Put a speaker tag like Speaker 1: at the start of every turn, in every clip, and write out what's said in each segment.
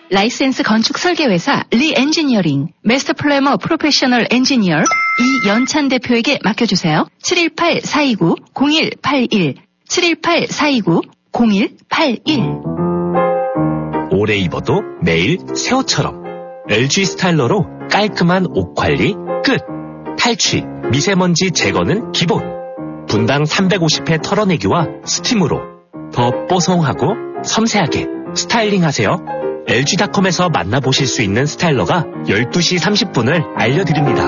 Speaker 1: 라이센스 건축 설계회사 리엔지니어링 마스터 플래머 프로페셔널 엔지니어 이연찬 대표에게 맡겨주세요. 718-429-0181 718-429-0181
Speaker 2: 오래 입어도 매일 새 옷처럼 LG 스타일러로 깔끔한 옷 관리 끝. 탈취, 미세먼지 제거는 기본. 분당 350회 털어내기와 스팀으로 더 뽀송하고 섬세하게 스타일링하세요. LG닷컴에서 만나보실 수 있는 스타일러가 12시 30분을 알려드립니다.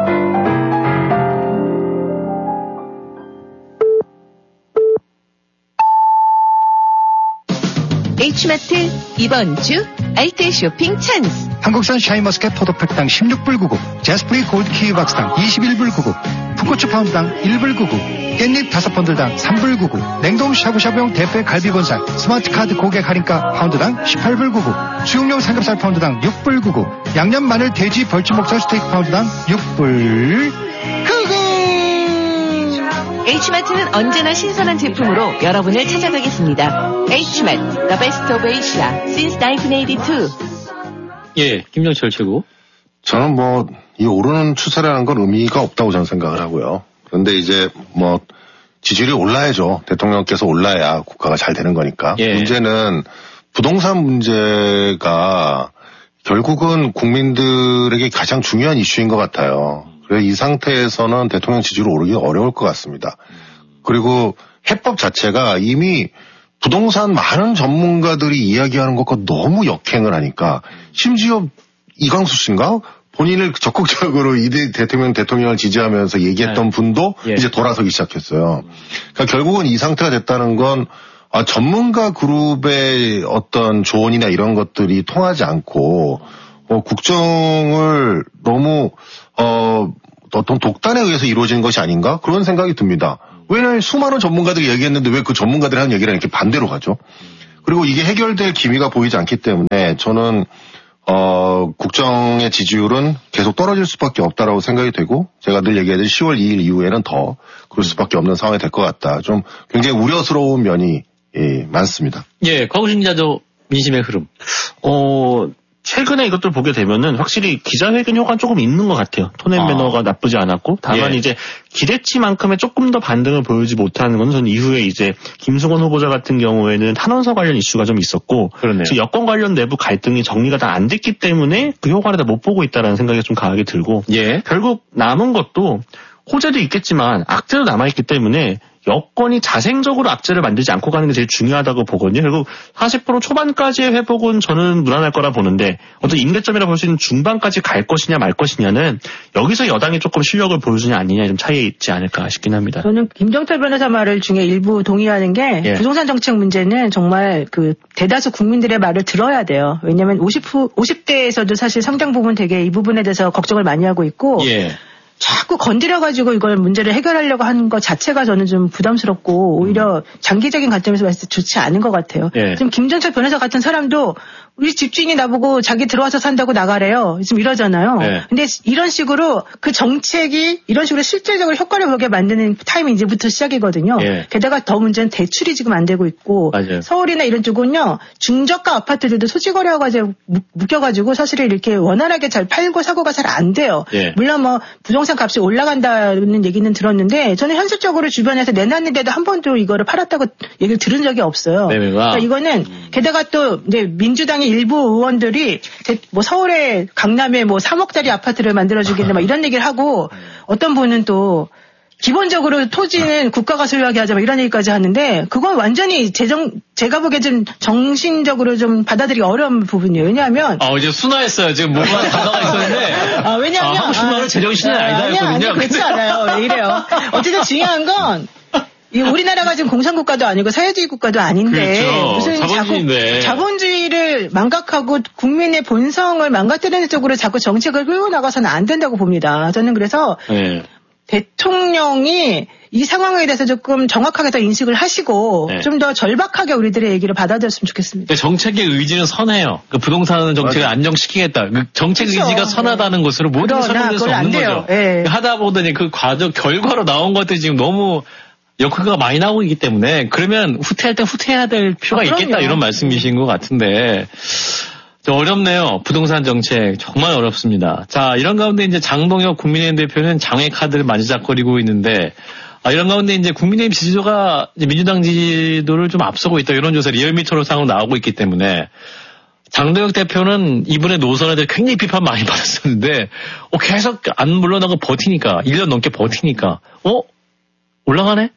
Speaker 3: H마트 이번 주 알뜰 쇼핑 찬스.
Speaker 4: 한국산 샤인머스켓 포도팩당 16불 99, 제스프리 골드 키위 박스당 21불 99, 풋고추 파운드당 1불 99, 깻잎 5번들당 3불 99, 냉동 샤브샤브용 대패 갈비본살 스마트카드 고객 할인가 파운드당 18불 99, 수육용 삼겹살 파운드당 6불 99, 양념 마늘 돼지 벌주목살 스테이크 파운드당 6불 99.
Speaker 3: H마트는 언제나 신선한 제품으로 여러분을 찾아가겠습니다. H마트, The Best of Asia, since 1982.
Speaker 5: 예, 김정철 최고.
Speaker 6: 저는 이 오르는 추세라는 건 의미가 없다고 저는 생각을 하고요. 그런데 이제 지지율이 올라야죠. 대통령께서 올라야 국가가 잘 되는 거니까.
Speaker 5: 예.
Speaker 6: 문제는 부동산 문제가 결국은 국민들에게 가장 중요한 이슈인 것 같아요. 그래서 이 상태에서는 대통령 지지율이 오르기 어려울 것 같습니다. 그리고 해법 자체가 이미 부동산 많은 전문가들이 이야기하는 것과 너무 역행을 하니까 심지어 이광수 씨인가? 본인을 적극적으로 대통령을 지지하면서 얘기했던 분도 이제 돌아서기 시작했어요. 그러니까 결국은 이 상태가 됐다는 건 전문가 그룹의 어떤 조언이나 이런 것들이 통하지 않고 국정을 너무 어떤 독단에 의해서 이루어진 것이 아닌가? 그런 생각이 듭니다. 왜냐하면 수많은 전문가들이 얘기했는데 왜 그 전문가들이 하는 얘기랑 이렇게 반대로 가죠? 그리고 이게 해결될 기미가 보이지 않기 때문에 저는 국정의 지지율은 계속 떨어질 수밖에 없다라고 생각이 되고 제가 늘 얘기하듯이 10월 2일 이후에는 더 그럴 수밖에 없는 상황이 될 것 같다. 좀 굉장히 우려스러운 면이 많습니다.
Speaker 5: 예, 곽우신 기자도 민심의 흐름.
Speaker 7: 최근에 이것들 보게 되면은 확실히 기자회견 효과는 조금 있는 것 같아요. 톤앤 매너가 나쁘지 않았고 다만 이제 기대치만큼의 조금 더 반등을 보이지 못하는 건 저는 이후에 이제 김수건 후보자 같은 경우에는 탄원서 관련 이슈가 좀 있었고 지금 여권 관련 내부 갈등이 정리가 다 안 됐기 때문에 그 효과를 다 못 보고 있다라는 생각이 좀 강하게 들고 결국 남은 것도 호재도 있겠지만 악재도 남아있기 때문에 여건이 자생적으로 악재를 만들지 않고 가는 게 제일 중요하다고 보거든요. 결국 40% 초반까지의 회복은 저는 무난할 거라 보는데 어떤 임계점이라 볼 수 있는 중반까지 갈 것이냐 말 것이냐는 여기서 여당이 조금 실력을 보여주냐 아니냐 좀 차이가 있지 않을까 싶긴 합니다.
Speaker 8: 저는 김정철 변호사 말을 중에 일부 동의하는 게 부동산 정책 문제는 정말 그 대다수 국민들의 말을 들어야 돼요. 왜냐하면 50대에서도 사실 상당 부분 되게 이 부분에 대해서 걱정을 많이 하고 있고 자꾸 건드려가지고 이걸 문제를 해결하려고 하는 것 자체가 저는 좀 부담스럽고 오히려 장기적인 관점에서 봤을 때 좋지 않은 것 같아요. 지금 김정철 변호사 같은 사람도 우리 집주인이 나보고 자기 들어와서 산다고 나가래요. 지금 이러잖아요. 근데 이런 식으로 그 정책이 이런 식으로 실질적으로 효과를 보게 만드는 타임이 이제부터 시작이거든요. 게다가 더 문제는 대출이 지금 안 되고 있고 서울이나 이런 쪽은요. 중저가 아파트들도 소지거래가지고 묶여가지고 사실은 이렇게 원활하게 잘 팔고 사고가 잘 안 돼요. 물론 부동산 값이 올라간다는 얘기는 들었는데 저는 현실적으로 주변에서 내놨는데도 한 번도 이거를 팔았다고 얘기를 들은 적이 없어요. 그러니까 이거는 게다가 또 이제 민주당의 일부 의원들이 서울에 강남에 3억짜리 아파트를 만들어주겠다 이런 얘기를 하고 어떤 분은 또 기본적으로 토지는 국가가 소유하게 하자 이런 얘기까지 하는데 그건 완전히 제가 보기에 좀 정신적으로 좀 받아들이기 어려운 부분이에요. 왜냐하면
Speaker 5: 이제 순화했어요. 지금 뭔가 단어가 있었는데
Speaker 8: 왜냐하면
Speaker 5: 하고 싶은 말은 제정신은 아니거든요.
Speaker 8: 아니요 그렇지 않아요. 왜 이래요. 어쨌든 중요한 건 우리나라가 지금 공산국가도 아니고 사회주의 국가도 아닌데 무슨
Speaker 5: 자본주의인데.
Speaker 8: 자본주의를 망각하고 국민의 본성을 망가뜨리는 쪽으로 자꾸 정책을 끌고 나가서는 안 된다고 봅니다. 저는 그래서 대통령이 이 상황에 대해서 조금 정확하게 더 인식을 하시고 좀 더 절박하게 우리들의 얘기를 받아들였으면 좋겠습니다.
Speaker 5: 정책의 의지는 선해요. 그 부동산 정책을 안정시키겠다. 그 정책 의지가 선하다는 것으로 모든 설명될 수 없는 거죠. 하다 보더니 그 과정 결과로 나온 것들이 지금 너무 역효과가 많이 나오고 있기 때문에 그러면 후퇴할 때 후퇴해야 될 필요가 있겠다 이런 말씀이신 것 같은데 어렵네요. 부동산 정책 정말 어렵습니다. 자, 이런 가운데 이제 장동혁 국민의힘 대표는 장외 카드를 만지작거리고 있는데 이런 가운데 이제 국민의힘 지지도가 이제 민주당 지지도를 좀 앞서고 있다 이런 조사 리얼미터로상으로 나오고 있기 때문에 장동혁 대표는 이분의 노선에 대해 굉장히 비판 많이 받았었는데 계속 안 물러나고 버티니까 1년 넘게 버티니까 올라가네?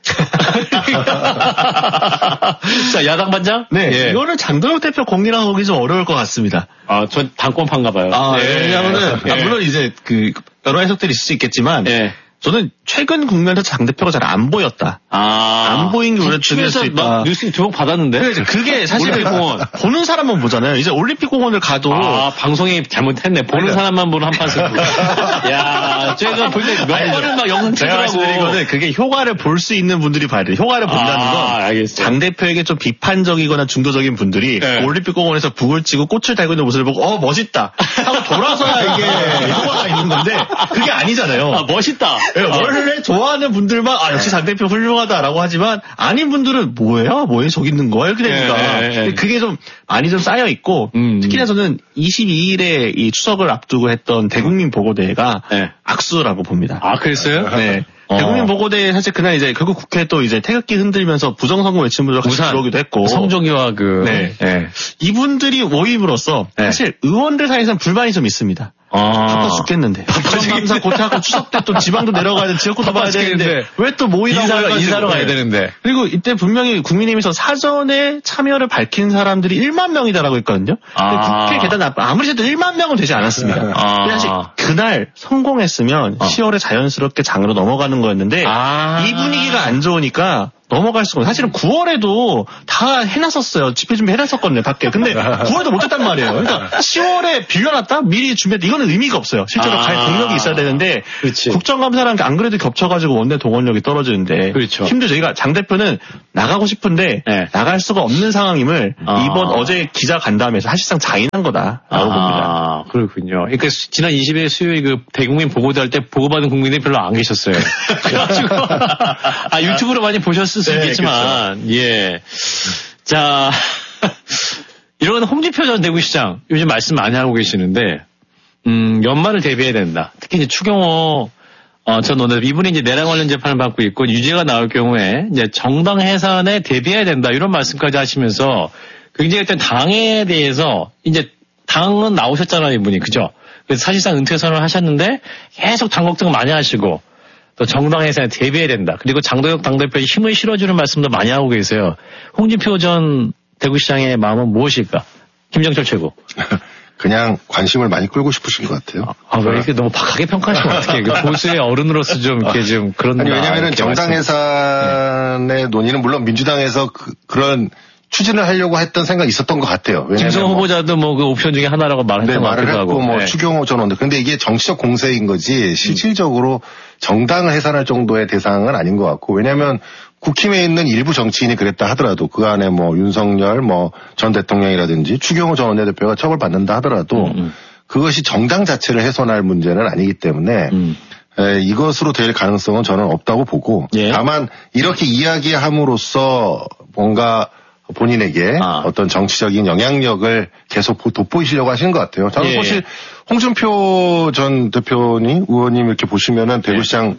Speaker 5: 자, 야당 반장?
Speaker 7: 네. 예. 이거는 장동혁 대표 공이라고 하기 좀 어려울 것 같습니다.
Speaker 5: 전 당권파인가 봐요.
Speaker 7: 네. 왜냐면은, 물론 이제 여러 해석들이 있을 수 있겠지만, 저는 최근 국면에서 장 대표가 잘 안 보였다. 안 보인 게 오히려 중요할 수 있다.
Speaker 5: 뉴스 주목 받았는데?
Speaker 7: 그게 사실은 보는 사람만 보잖아요. 이제 올림픽공원을 가도.
Speaker 5: 방송이 잘못했네. 보는 사람만 보는 한판 승부. 야, 제가 볼 때 몇 번을 막 영상 찍으라고.
Speaker 7: 이거는 그게 효과를 볼 수 있는 분들이 봐야 돼요. 효과를 본다는 건. 장 대표에게 좀 비판적이거나 중도적인 분들이 올림픽공원에서 북을 치고 꽃을 달고 있는 모습을 보고 멋있다 하고 돌아서야 이게 효과가 있는 건데 그게 아니잖아요.
Speaker 5: 멋있다.
Speaker 7: 원래 좋아하는 분들만 역시 장 대표 훌륭하다라고 하지만 아닌 분들은 뭐예요 저기 있는 거야 이렇게 되니까 그게 좀 많이 좀 쌓여 있고 특히나 저는 22일에 이 추석을 앞두고 했던 대국민 보고대회가 악수라고 봅니다.
Speaker 5: 그랬어요?
Speaker 7: 네. 대국민 보고대회 사실 그날 이제 결국 국회 또 이제 태극기 흔들면서 부정선거 외친 분들 같이 들어오기도 했고
Speaker 5: 성종이와
Speaker 7: 이분들이 모임으로써 사실 의원들 사이에서는 불만이 좀 있습니다. 바빠 죽겠는데. 부정감사 고퇴하고 추석 때 또 지방도 내려가야 돼, 지역구도 봐야 되는데 왜 또 모이라고
Speaker 5: 인사로 가야 되는데.
Speaker 7: 그리고 이때 분명히 국민의힘에서 사전에 참여를 밝힌 사람들이 1만 명이다라고 했거든요. 근데 국회 계단 아무리 해도 1만 명은 되지 않았습니다. 근데 사실 그날 성공했으면 10월에 자연스럽게 장으로 넘어가는 거였는데 이 분위기가 안 좋으니까 넘어갈 수가 없어요. 사실은 9월에도 다 해놨었어요. 집회 준비 해놨었거든요, 밖에. 근데 9월에도 못했단 말이에요. 그러니까 10월에 빌려놨다? 미리 준비했다? 이거는 의미가 없어요. 실제로 갈 동력이 있어야 되는데 국정감사랑 안 그래도 겹쳐가지고 원내 동원력이 떨어지는데 힘들죠. 그러니까 장 대표는 나가고 싶은데 나갈 수가 없는 상황임을 이번 어제 기자 간담회에서 사실상 자인한 거다라고 봅니다.
Speaker 5: 그렇군요. 그러니까 지난 20일 수요일 대국민 보고대 할 때 보고받은 국민들이 별로 안 계셨어요. 그래가지고 유튜브로 많이 보셨을 수 있겠지만, 자, 이런 건 홍준표 전 대구시장 요즘 말씀 많이 하고 계시는데, 연말을 대비해야 된다. 특히 이제 추경호 전 원내대표 이분이 이제 내란 관련 재판을 받고 있고 유죄가 나올 경우에 이제 정당 해산에 대비해야 된다 이런 말씀까지 하시면서 굉장히 일단 당에 대해서 이제 당은 나오셨잖아요 이분이 그죠? 그래서 사실상 은퇴 선언을 하셨는데 계속 당 걱정 많이 하시고. 또 정당 해산에 대비해야 된다. 그리고 장동혁 당대표에 힘을 실어주는 말씀도 많이 하고 계세요. 홍준표 전 대구시장의 마음은 무엇일까? 김정철 최고.
Speaker 6: 그냥 관심을 많이 끌고 싶으신 것 같아요.
Speaker 5: 왜 이렇게 너무 박하게 평가하시면 어떡해. 보수의 어른으로서 좀 이렇게 좀 그런.
Speaker 6: 왜냐면은 정당 해산의 논의는 물론 민주당에서 그런 추진을 하려고 했던 생각이 있었던 것 같아요.
Speaker 5: 김성호 후보자도 그 옵션 중에 하나라고 말했던 것 같기도 하고.
Speaker 6: 추경호 전 원내. 근데 이게 정치적 공세인 거지 실질적으로 정당을 해산할 정도의 대상은 아닌 것 같고 왜냐하면 국힘에 있는 일부 정치인이 그랬다 하더라도 그 안에 윤석열 전 대통령이라든지 추경호 전 원내대표가 처벌받는다 하더라도 그것이 정당 자체를 훼손할 문제는 아니기 때문에 이것으로 될 가능성은 저는 없다고 보고 다만 이렇게 이야기함으로써 뭔가 본인에게 어떤 정치적인 영향력을 계속 돋보이시려고 하시는 것 같아요. 저는 사실 홍준표 전 의원님 이렇게 보시면은 대구시장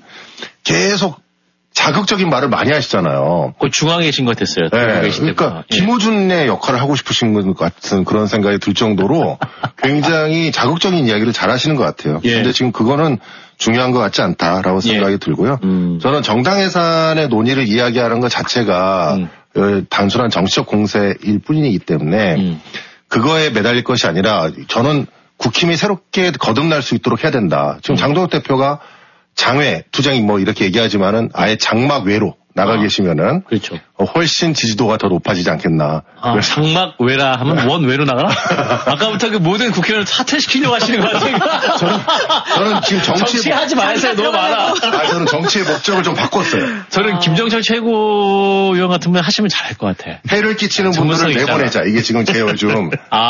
Speaker 6: 계속 자극적인 말을 많이 하시잖아요.
Speaker 5: 중앙에 계신 것 같았어요.
Speaker 6: 그러니까 김호준의 역할을 하고 싶으신 것 같은 그런 생각이 들 정도로 굉장히 자극적인 이야기를 잘 하시는 것 같아요. 근데 지금 그거는 중요한 것 같지 않다라고 생각이 들고요. 저는 정당 해산의 논의를 이야기하는 것 자체가 단순한 정치적 공세일 뿐이기 때문에 그거에 매달릴 것이 아니라 저는 국힘이 새롭게 거듭날 수 있도록 해야 된다. 지금 장동혁 대표가 장외, 투쟁이 이렇게 얘기하지만은 아예 장막 외로 나가 계시면은
Speaker 5: 그렇죠.
Speaker 6: 훨씬 지지도가 더 높아지지 않겠나.
Speaker 5: 장막 외라 하면 원 외로 나가나? 아까부터 모든 국회의원을 사퇴시키려고 하시는 것 같으니까.
Speaker 6: 저는 지금
Speaker 5: 정치하지 마세요. 너무 많아.
Speaker 6: 저는 정치의 목적을 좀 바꿨어요.
Speaker 5: 저는 김정철 최고위원 같은 분 하시면 잘할 것 같아.
Speaker 6: 해를 끼치는 분들을 내보내자. 이게 지금 제 요즘 정치의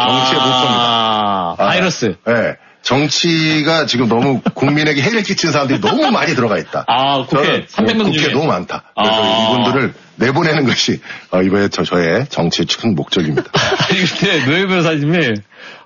Speaker 6: 목표입니다.
Speaker 5: 바이러스.
Speaker 6: 네. 정치가 지금 너무 국민에게 해를 끼치는 사람들이 너무 많이 들어가 있다.
Speaker 5: 국회 300명
Speaker 6: 국회
Speaker 5: 중에
Speaker 6: 너무 많다. 그래서 이분들을 내보내는 것이 이번에 저의 정치의 큰 목적입니다.
Speaker 5: 그때 노예 변호사님이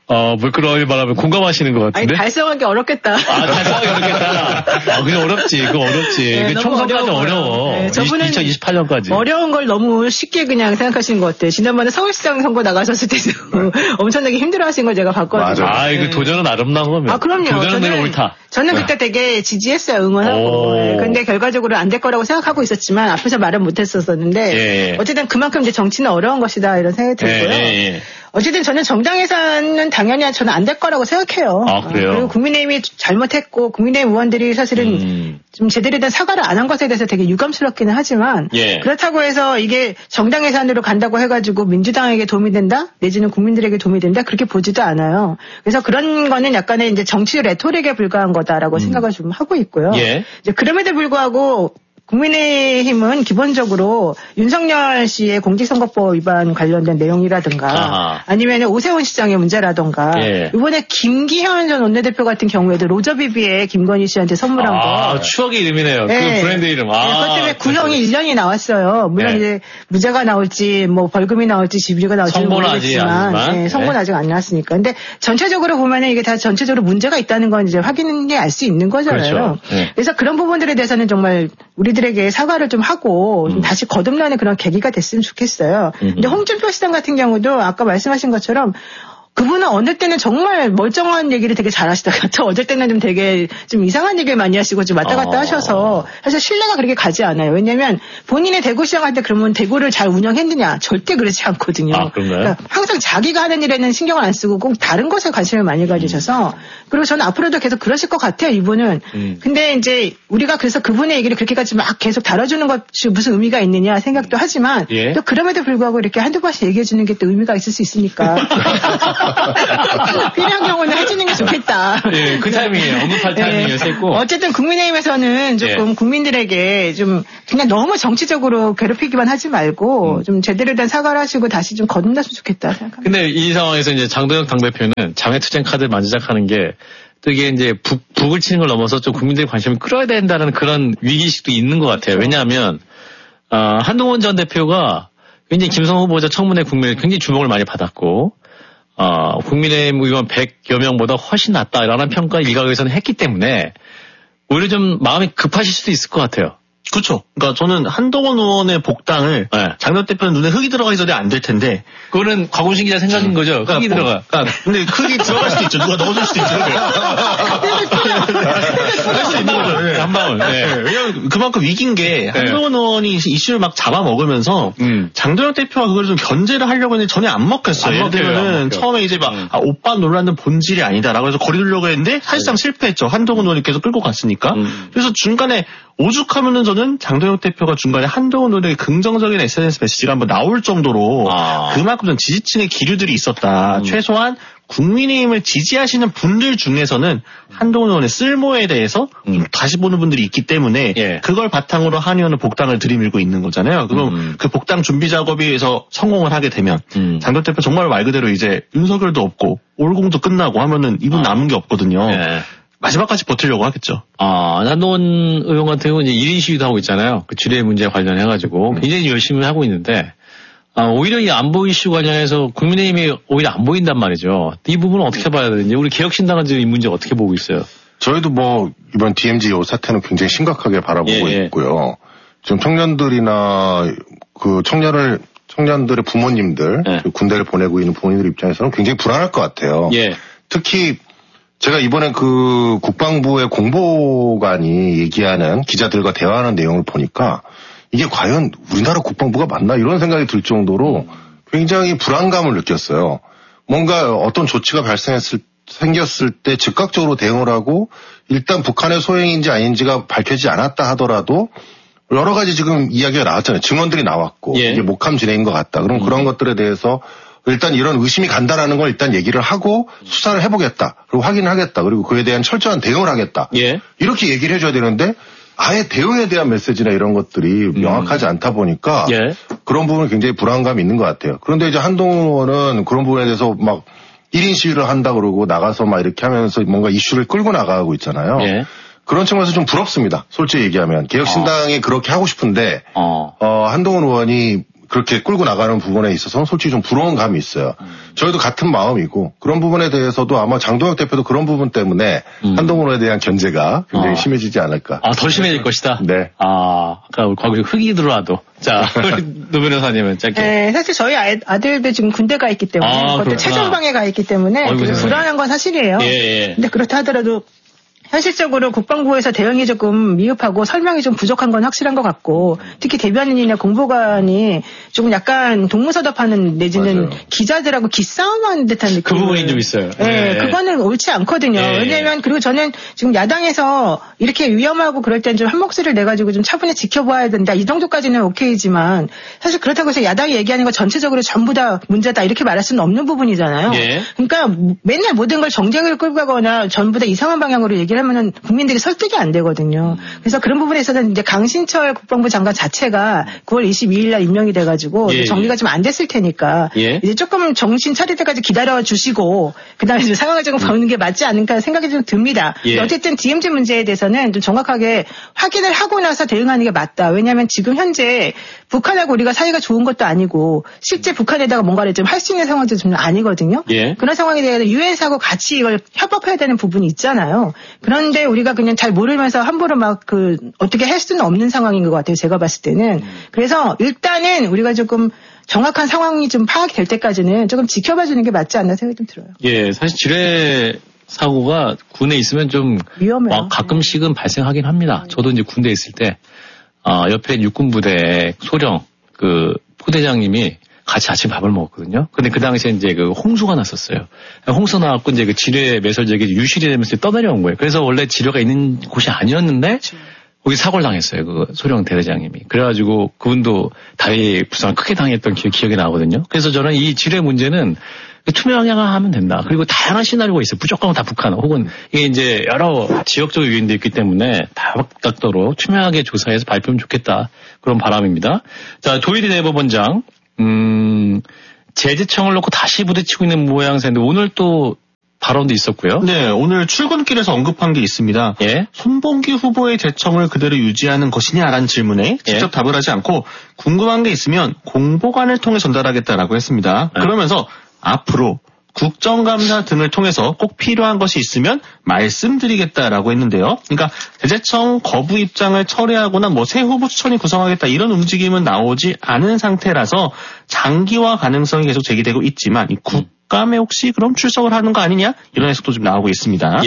Speaker 5: 물끄러미 말하면 공감하시는 것 같은데?
Speaker 8: 아니, 달성하기 어렵겠다.
Speaker 5: 달성하기 어렵겠다. 그게 어렵지. 그거 어렵지.
Speaker 8: 네,
Speaker 5: 총선까지 어려워.
Speaker 8: 네, 저분은
Speaker 5: 2028년까지.
Speaker 8: 어려운 걸 너무 쉽게 그냥 생각하시는 것 같아요. 지난번에 서울시장 선거 나가셨을 때도 엄청나게 힘들어 하신 걸 제가 봤거든요.
Speaker 5: 이거 도전은 아름다운 거면.
Speaker 8: 그럼요.
Speaker 5: 도전은 늘 옳다.
Speaker 8: 저는 그때 되게 지지했어요. 응원하고. 근데 결과적으로 안 될 거라고 생각하고 있었지만 앞에서 말은 못 했었는데 어쨌든 그만큼 이제 정치는 어려운 것이다 이런 생각이 들고요. 어쨌든 저는 정당에서는 당연히 저는 안 될 거라고 생각해요.
Speaker 5: 그래요?
Speaker 8: 그리고 국민의힘이 잘못했고 국민의힘 의원들이 사실은 좀 제대로 된 사과를 안 한 것에 대해서 되게 유감스럽기는 하지만 그렇다고 해서 이게 정당 예산으로 간다고 해가지고 민주당에게 도움이 된다? 내지는 국민들에게 도움이 된다? 그렇게 보지도 않아요. 그래서 그런 거는 약간의 이제 정치 레토릭에 불과한 거다라고 생각을 좀 하고 있고요. 이제 그럼에도 불구하고 국민의힘은 기본적으로 윤석열 씨의 공직선거법 위반 관련된 내용이라든가 아니면 오세훈 시장의 문제라든가 이번에 김기현 전 원내대표 같은 경우에도 로저비비에 김건희 씨한테 선물한 거.
Speaker 5: 추억의 이름이네요. 그 브랜드 이름.
Speaker 8: 그것 때문에 구형이 1년이 나왔어요. 물론 이제 무죄가 나올지 뭐 벌금이 나올지 집유가 나올지 모르겠지만 선고는 아직 안 나왔으니까. 근데 전체적으로 보면은 이게 다 전체적으로 문제가 있다는 건 이제 확인해 알 수 있는 거잖아요.
Speaker 5: 그렇죠.
Speaker 8: 그래서 그런 부분들에 대해서는 정말 우리들에게 사과를 좀 하고 좀 다시 거듭나는 그런 계기가 됐으면 좋겠어요. 근데 홍준표 시장 같은 경우도 아까 말씀하신 것처럼 그분은 어느 때는 정말 멀쩡한 얘기를 되게 잘하시다가 또 어쩔 때는 좀 되게 좀 이상한 얘기를 많이 하시고 좀 왔다 갔다 하셔서 사실 신뢰가 그렇게 가지 않아요. 왜냐하면 본인의 대구시장 할 때 그러면 대구를 잘 운영했느냐 절대 그렇지 않거든요.
Speaker 5: 그런가요?
Speaker 8: 항상 자기가 하는 일에는 신경을 안 쓰고 꼭 다른 것에 관심을 많이 가지셔서 그리고 저는 앞으로도 계속 그러실 것 같아요. 이분은. 근데 이제 우리가 그래서 그분의 얘기를 그렇게까지 막 계속 다뤄주는 것이 무슨 의미가 있느냐 생각도 하지만 또 그럼에도 불구하고 이렇게 한두 번씩 얘기해 주는 게 또 의미가 있을 수 있으니까. 필요한 경우는 해주는 게 좋겠다.
Speaker 5: 그 타이밍이에요. 언급할 타이밍이었고.
Speaker 8: 어쨌든 국민의힘에서는 조금 국민들에게 좀 그냥 너무 정치적으로 괴롭히기만 하지 말고 좀 제대로 된 사과를 하시고 다시 좀 거듭났으면 좋겠다 생각합니다.
Speaker 5: 근데 이 상황에서 이제 장도영 당대표는 장외투쟁 카드를 만지작하는 게 또 이게 이제 북을 치는 걸 넘어서 좀 국민들의 관심을 끌어야 된다는 그런 위기의식도 있는 것 같아요. 왜냐하면 한동훈 전 대표가 굉장히 김성 후보자 청문회 국면에 굉장히 주목을 많이 받았고 국민의힘 의원 100여 명보다 훨씬 낫다라는 평가를 일각에서는 했기 때문에 오히려 좀 마음이 급하실 수도 있을 것 같아요.
Speaker 7: 그렇죠. 그러니까 저는 한동훈 의원의 복당을 장현 대표는 눈에 흙이 들어가기 전에 안 될 텐데
Speaker 5: 그거는 곽원신 기자 생각인 거죠. 흙이 들어가.
Speaker 7: 근데 흙이 들어갈 수도 있죠. 누가 넣어줄 수도 있죠. 할 수 있는 거죠.
Speaker 5: 한 방울.
Speaker 7: 왜냐면 그만큼 위기인 게 한동훈 의원이 이슈를 막 잡아먹으면서 장도영 대표가 그걸 좀 견제를 하려고 했는데 전혀 안 먹혔어요. 예를 들면 처음에 이제 막 오빠 논란은 본질이 아니다라고 해서 거리두려고 했는데 사실상 실패했죠. 한동훈 의원이 계속 끌고 갔으니까. 그래서 중간에 오죽하면은 저는 장도영 대표가 중간에 한동훈 의원에게 긍정적인 SNS 메시지가 한번 나올 정도로 그만큼 좀 지지층의 기류들이 있었다. 최소한 국민의힘을 지지하시는 분들 중에서는 한동훈 의원의 쓸모에 대해서 다시 보는 분들이 있기 때문에 그걸 바탕으로 한 의원은 복당을 들이밀고 있는 거잖아요. 그럼 그 복당 준비 작업에서 성공을 하게 되면 장도영 대표 정말 말 그대로 이제 윤석열도 없고 올공도 끝나고 하면은 이분 남은 게 없거든요. 마지막까지 버티려고 하겠죠.
Speaker 5: 한동훈 의원 같은 경우는 이제 1인 시위도 하고 있잖아요. 그 주례 문제 관련해가지고 굉장히 열심히 하고 있는데, 오히려 이 안보 이슈 관련해서 국민의힘이 오히려 안 보인단 말이죠. 이 부분은 어떻게 봐야 되는지, 우리 개혁신당은 지금 이 문제 어떻게 보고 있어요?
Speaker 6: 저희도 뭐, 이번 DMZ 사태는 굉장히 심각하게 바라보고 있고요. 지금 청년들이나 그 청년들의 부모님들, 군대를 보내고 있는 부모님들 입장에서는 굉장히 불안할 것 같아요. 특히 제가 이번에 그 국방부의 공보관이 얘기하는 기자들과 대화하는 내용을 보니까 이게 과연 우리나라 국방부가 맞나 이런 생각이 들 정도로 굉장히 불안감을 느꼈어요. 뭔가 어떤 조치가 생겼을 때 즉각적으로 대응을 하고 일단 북한의 소행인지 아닌지가 밝혀지지 않았다 하더라도 여러 가지 지금 이야기가 나왔잖아요. 증언들이 나왔고 이게 목함 진행인 것 같다. 그럼 그런 것들에 대해서 일단 이런 의심이 간다라는 걸 일단 얘기를 하고 수사를 해보겠다. 그리고 확인을 하겠다. 그리고 그에 대한 철저한 대응을 하겠다. 이렇게 얘기를 해줘야 되는데 아예 대응에 대한 메시지나 이런 것들이 명확하지 않다 보니까 그런 부분은 굉장히 불안감이 있는 것 같아요. 그런데 이제 한동훈 의원은 그런 부분에 대해서 막 1인 시위를 한다 그러고 나가서 막 이렇게 하면서 뭔가 이슈를 끌고 나가고 있잖아요. 그런 측면에서 좀 부럽습니다. 솔직히 얘기하면. 개혁신당이 그렇게 하고 싶은데 한동훈 의원이 그렇게 끌고 나가는 부분에 있어서는 솔직히 좀 부러운 감이 있어요. 저희도 같은 마음이고 그런 부분에 대해서도 아마 장동혁 대표도 그런 부분 때문에 한동훈에 대한 견제가 굉장히 심해지지 않을까.
Speaker 5: 더 심해질 것이다?
Speaker 6: 네.
Speaker 5: 그러니까 거기 흙이 들어와도. 자, 노 변호사님은 짧게.
Speaker 8: 네, 사실 저희 아들도 지금 군대 가 있기 때문에 그것도 최전방에 가 있기 때문에 불안한 건 사실이에요.
Speaker 5: 예.
Speaker 8: 근데 그렇다 하더라도 현실적으로 국방부에서 대응이 조금 미흡하고 설명이 좀 부족한 건 확실한 것 같고 특히 대변인이나 공보관이 조금 약간 동문서답하는 내지는
Speaker 6: 맞아요.
Speaker 8: 기자들하고 기싸움하는 듯한 느낌.
Speaker 5: 그 부분이 좀 있어요.
Speaker 8: 네, 그거는 옳지 않거든요. 왜냐하면 그리고 저는 지금 야당에서 이렇게 위험하고 그럴 땐 좀 한 목소리를 내가지고 좀 차분히 지켜봐야 된다. 이 정도까지는 오케이지만 사실 그렇다고 해서 야당이 얘기하는 거 전체적으로 전부 다 문제다 이렇게 말할 수는 없는 부분이잖아요. 그러니까 맨날 모든 걸 정쟁을 끌고 가거나 전부 다 이상한 방향으로 얘기를 하면은 국민들이 설득이 안 되거든요. 그래서 그런 부분에서는 이제 강신철 국방부 장관 자체가 9월 22일 날 임명이 돼가지고 정리가 좀 안 됐을 테니까 이제 조금 정신 차릴 때까지 기다려 주시고 그다음에 좀 상황을 조금 보는 게 맞지 않을까 생각이 좀 듭니다. 어쨌든 DMZ 문제에 대해서는 좀 정확하게 확인을 하고 나서 대응하는 게 맞다. 왜냐하면 지금 현재 북한하고 우리가 사이가 좋은 것도 아니고 실제 북한에다가 뭔가를 좀 할 수 있는 상황도 좀 아니거든요. 그런 상황에 대해서 유엔사하고 같이 이걸 협업해야 되는 부분이 있잖아요. 그런데 우리가 그냥 잘 모르면서 함부로 막 어떻게 할 수는 없는 상황인 것 같아요. 제가 봤을 때는. 그래서 일단은 우리가 조금 정확한 상황이 좀 파악이 될 때까지는 조금 지켜봐 주는 게 맞지 않나 생각이 좀 들어요.
Speaker 5: 예, 사실 지뢰 사고가 군에 있으면 좀
Speaker 8: 위험해요.
Speaker 5: 가끔씩은 발생하긴 합니다. 저도 이제 군대에 있을 때 옆에 육군부대 소령 포대장님이 같이 아침 밥을 먹었거든요. 근데 그 당시에 이제 홍수가 났었어요. 홍수 나왔고 이제 지뢰 매설적이 유실이 되면서 떠내려온 거예요. 그래서 원래 지뢰가 있는 곳이 아니었는데 거기 사고를 당했어요. 소령 대대장님이. 그래가지고 그분도 다리 부상을 크게 당했던 기억이 나거든요. 그래서 저는 이 지뢰 문제는 투명하면 된다. 그리고 다양한 시나리오가 있어요. 무조건 다 북한 혹은 이게 이제 여러 지역적인 요인도 있기 때문에 다각도로 투명하게 조사해서 발표하면 좋겠다. 그런 바람입니다. 자, 조일이 대법원장. 제재청을 놓고 다시 부딪히고 있는 모양새인데 오늘 또 발언도 있었고요.
Speaker 7: 네, 오늘 출근길에서 언급한 게 있습니다. 손봉기 후보의 재청을 그대로 유지하는 것이냐라는 질문에 직접 답을 하지 않고 궁금한 게 있으면 공보관을 통해 전달하겠다라고 했습니다. 그러면서 앞으로 국정감사 등을 통해서 꼭 필요한 것이 있으면 말씀드리겠다라고 했는데요. 그러니까 제재청 거부 입장을 철회하거나 새 후보 추천이 구성하겠다 이런 움직임은 나오지 않은 상태라서 장기화 가능성이 계속 제기되고 있지만 이 국감에 혹시 그럼 출석을 하는 거 아니냐 이런 해석도 좀 나오고 있습니다.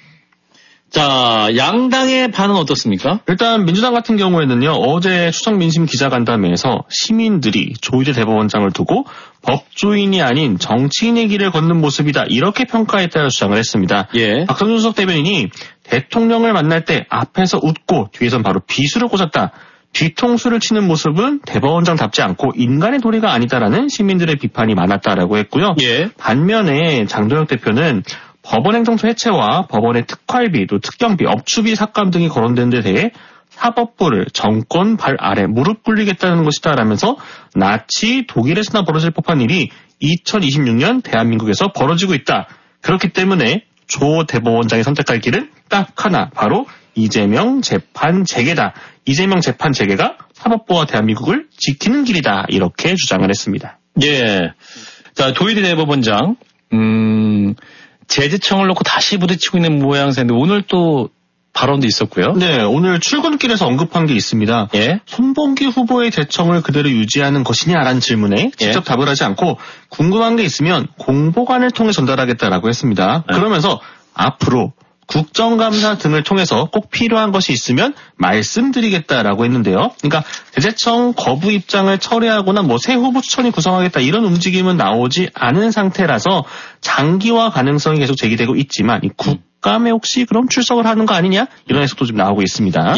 Speaker 5: 자, 양당의 반응 어떻습니까?
Speaker 7: 일단 민주당 같은 경우에는요. 어제 추석 민심 기자간담회에서 시민들이 조희대 대법원장을 두고 법조인이 아닌 정치인의 길을 걷는 모습이다. 이렇게 평가했다고 주장을 했습니다. 박성준 수석 대변인이 대통령을 만날 때 앞에서 웃고 뒤에선 바로 비수를 꽂았다. 뒤통수를 치는 모습은 대법원장답지 않고 인간의 도리가 아니다라는 시민들의 비판이 많았다라고 했고요. 반면에 장동혁 대표는 법원행정처 해체와 법원의 특활비, 또 특경비, 업추비 삭감 등이 거론된 데 대해 사법부를 정권 발 아래 무릎 꿇리겠다는 것이다라면서 나치 독일에서나 벌어질 법한 일이 2026년 대한민국에서 벌어지고 있다. 그렇기 때문에 조 대법원장이 선택할 길은 딱 하나, 바로 이재명 재판 재개다. 이재명 재판 재개가 사법부와 대한민국을 지키는 길이다. 이렇게 주장을 했습니다.
Speaker 5: 자, 조희대 대법원장. 제재청을 놓고 다시 부딪히고 있는 모양새인데 오늘 또 발언도 있었고요.
Speaker 7: 네, 오늘 출근길에서 언급한 게 있습니다. 손봉기 후보의 재청을 그대로 유지하는 것이냐라는 질문에 직접 답을 하지 않고 궁금한 게 있으면 공보관을 통해 전달하겠다라고 했습니다. 그러면서 앞으로 국정감사 등을 통해서 꼭 필요한 것이 있으면 말씀드리겠다라고 했는데요. 그러니까 제재청 거부 입장을 철회하거나 새 후보 추천이 구성하겠다 이런 움직임은 나오지 않은 상태라서 장기화 가능성이 계속 제기되고 있지만 이 국감에 혹시 그럼 출석을 하는 거 아니냐 이런 해석도 좀 나오고 있습니다.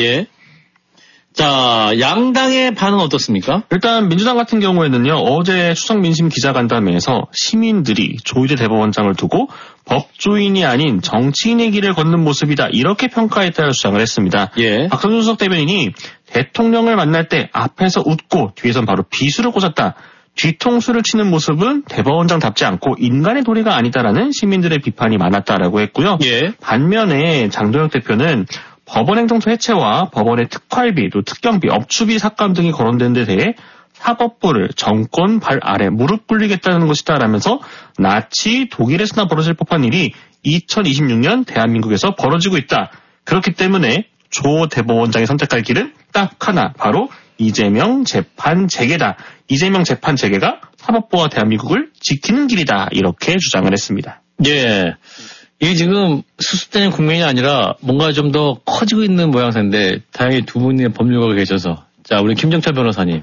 Speaker 5: 자, 양당의 반응 어떻습니까?
Speaker 7: 일단 민주당 같은 경우에는요. 어제 추석 민심 기자간담회에서 시민들이 조희대 대법원장을 두고 법조인이 아닌 정치인의 길을 걷는 모습이다. 이렇게 평가했다고 주장을 했습니다. 박성준 수석 대변인이 대통령을 만날 때 앞에서 웃고 뒤에선 바로 비수를 꽂았다. 뒤통수를 치는 모습은 대법원장답지 않고 인간의 도리가 아니다라는 시민들의 비판이 많았다라고 했고요. 반면에 장동혁 대표는 법원행정처 해체와 법원의 특활비, 또 특경비, 업추비 삭감 등이 거론된 데 대해 사법부를 정권 발 아래 무릎 꿇리겠다는 것이다라면서 나치 독일에서나 벌어질 법한 일이 2026년 대한민국에서 벌어지고 있다. 그렇기 때문에 조 대법원장이 선택할 길은 딱 하나, 바로 이재명 재판 재개다. 이재명 재판 재개가 사법부와 대한민국을 지키는 길이다. 이렇게 주장을 했습니다.
Speaker 5: 예. 이게 지금 수습되는 국면이 아니라 뭔가 좀 더 커지고 있는 모양새인데 다행히 두 분의 법률가가 계셔서. 자, 우리 김정철 변호사님.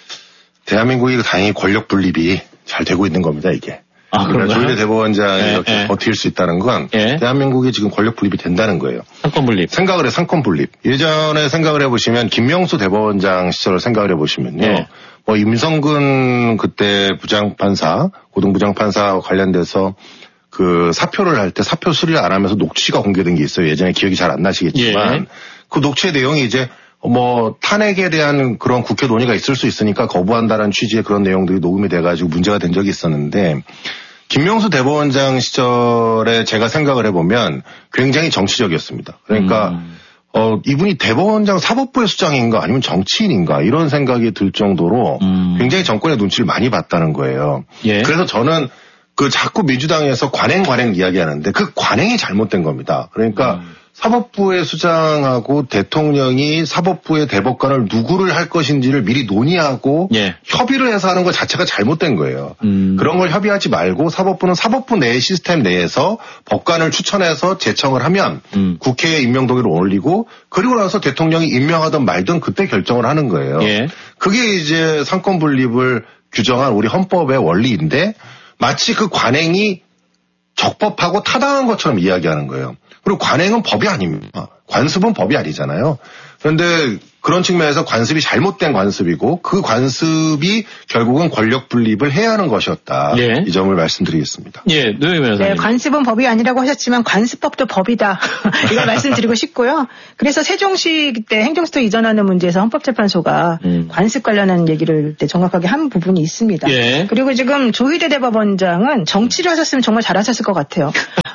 Speaker 6: 대한민국이 다행히 권력 분립이 잘 되고 있는 겁니다, 이게. 그러니까 조희대 대법원장이 이렇게 버틸 수 있다는 건 대한민국이 지금 권력 분립이 된다는 거예요.
Speaker 5: 상권 분립.
Speaker 6: 생각을 해, 상권 분립. 예전에 생각을 해보시면 김명수 대법원장 시절을 생각을 해보시면요. 뭐 임성근 그때 부장판사, 고등부장판사 관련돼서 그 사표를 할 때 사표 수리를 안 하면서 녹취가 공개된 게 있어요. 예전에 기억이 잘 안 나시겠지만 그 녹취의 내용이 이제 뭐 탄핵에 대한 그런 국회 논의가 있을 수 있으니까 거부한다는 취지의 그런 내용들이 녹음이 돼가지고 문제가 된 적이 있었는데 김명수 대법원장 시절에 제가 생각을 해보면 굉장히 정치적이었습니다. 그러니까 이분이 대법원장 사법부의 수장인가 아니면 정치인인가 이런 생각이 들 정도로 굉장히 정권의 눈치를 많이 봤다는 거예요. 그래서 저는 그 자꾸 민주당에서 관행 이야기하는데 그 관행이 잘못된 겁니다. 그러니까 사법부의 수장하고 대통령이 사법부의 대법관을 누구를 할 것인지를 미리 논의하고 협의를 해서 하는 것 자체가 잘못된 거예요. 그런 걸 협의하지 말고 사법부는 사법부 내 시스템 내에서 법관을 추천해서 제청을 하면 국회에 임명동의를 올리고 그리고 나서 대통령이 임명하든 말든 그때 결정을 하는 거예요. 그게 이제 상권 분립을 규정한 우리 헌법의 원리인데 마치 그 관행이 적법하고 타당한 것처럼 이야기하는 거예요. 그리고 관행은 법이 아닙니다. 관습은 법이 아니잖아요. 그런데 그런 측면에서 관습이 잘못된 관습이고 그 관습이 결국은 권력 분립을 해야 하는 것이었다. 이 점을 말씀드리겠습니다.
Speaker 8: 네, 관습은 법이 아니라고 하셨지만 관습법도 법이다. 이걸 말씀드리고 싶고요. 그래서 세종시 때 행정수도 이전하는 문제에서 헌법재판소가 관습 관련한 얘기를 정확하게 한 부분이 있습니다. 그리고 지금 조희대 대법원장은 정치를 하셨으면 정말 잘하셨을 것 같아요.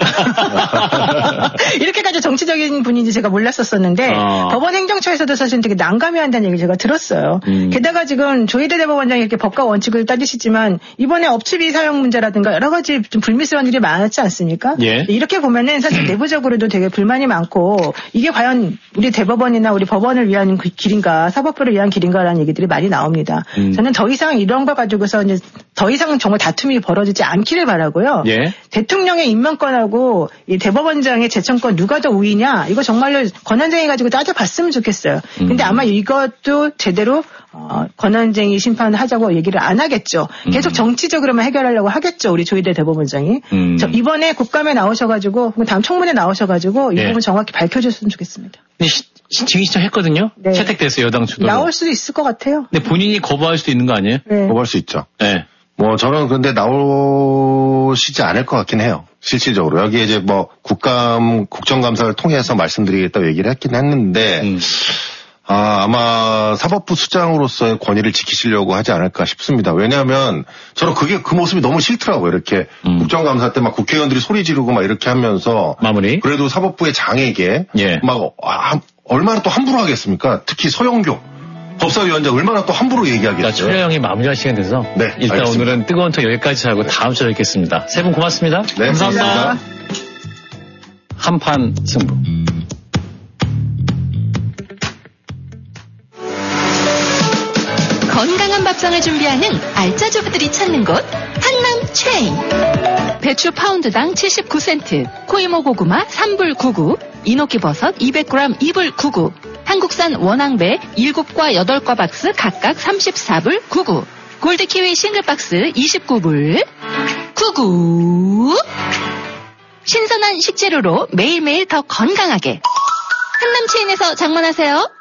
Speaker 8: 이렇게까지 정치적인 분인지 제가 몰랐었는데 법원 행정처에서도 사실 되게 난감해한다는 얘기를 제가 들었어요. 게다가 지금 조희대 대법원장이 이렇게 법과 원칙을 따지시지만 이번에 업체비 사용 문제라든가 여러 가지 좀 불미스러운 일이 많았지 않습니까? 이렇게 보면은 사실 내부적으로도 되게 불만이 많고 이게 과연 우리 대법원이나 우리 법원을 위한 길인가 사법부를 위한 길인가라는 얘기들이 많이 나옵니다. 저는 더 이상 이런 거 가지고서 이제 더 이상 정말 다툼이 벌어지지 않기를 바라고요. 대통령의 임명권하고 이 대법원장의 제청권 누가 더 우위냐 이거 정말로 권한쟁이 가지고 따져봤으면 좋겠어요. 근데 아마 이것도 제대로 권한쟁이 심판을 하자고 얘기를 안 하겠죠. 계속 정치적으로만 해결하려고 하겠죠. 우리 조희대 대법원장이. 이번에 국감에 나오셔가지고 다음 청문회 나오셔가지고 이 부분 정확히 밝혀줬으면 좋겠습니다.
Speaker 5: 근데 증인 신청했거든요. 채택됐어요. 여당 주도로.
Speaker 8: 나올 수도 있을 것 같아요.
Speaker 5: 근데 본인이 거부할 수도 있는 거 아니에요?
Speaker 6: 거부할 수 있죠. 뭐 저는 근데 나오시지 않을 것 같긴 해요. 실질적으로. 여기 이제 뭐 국정감사를 통해서 말씀드리겠다고 얘기를 했긴 했는데 아마 사법부 수장으로서의 권위를 지키시려고 하지 않을까 싶습니다. 왜냐하면 저는 그 모습이 너무 싫더라고요. 이렇게 국정감사 때 막 국회의원들이 소리 지르고 막 이렇게 하면서
Speaker 5: 마무리.
Speaker 6: 그래도 사법부의 장에게 막 얼마나 또 함부로 하겠습니까? 특히 서영교 법사위원장 얼마나 또 함부로 얘기하겠어요.
Speaker 5: 초려 형이 마무리할 시간 돼서 일단 알겠습니다. 오늘은 뜨거운 톡 여기까지 하고 다음 주에 뵙겠습니다. 세 분 고맙습니다. 감사합니다. 한판 승부.
Speaker 1: 건강한 밥상을 준비하는 알짜주부들이 찾는 곳 한남 체인. 배추 파운드당 79센트, 코이모 고구마 3불 99, 이노키 버섯 200g 2불 99, 한국산 원앙배 7과 8과 박스 각각 34불 99, 골드키위 싱글박스 29불 99. 신선한 식재료로 매일매일 더 건강하게 한남 체인에서 장만하세요.